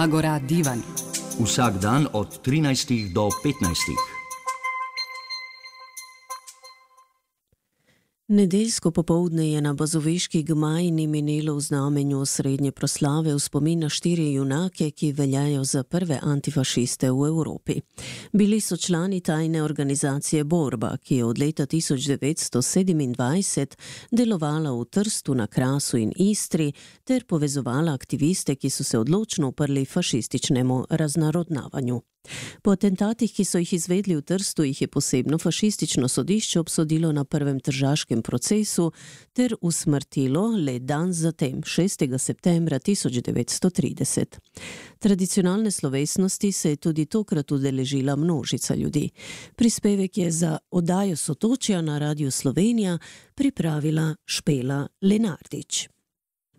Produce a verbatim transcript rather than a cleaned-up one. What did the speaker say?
Agora divan. Vsak dan od trinajstih do petnajstih. Nedeljsko popoldne je na bazoviški gmajni minilo v znamenju osrednje proslave v spomin na štiri junake, ki veljajo za prve antifašiste v Evropi. Bili so člani tajne organizacije Borba, ki je od leta tisoč devetsto sedemindvajset delovala v Trstu, na Krasu in Istri ter povezovala aktiviste, ki so se odločno uprli fašističnemu raznarodnavanju. Po atentatih, ki so jih izvedli v Trstu, jih je posebno fašistično sodišče obsodilo na prvem tržaškem procesu ter usmrtilo le dan zatem, šestega septembra tisoč devetsto trideset. Tradicionalne slovesnosti se je tudi tokrat udeležila množica ljudi. Prispevek je za oddajo Sotočja na Radiu Slovenija pripravila Špela Lenardič.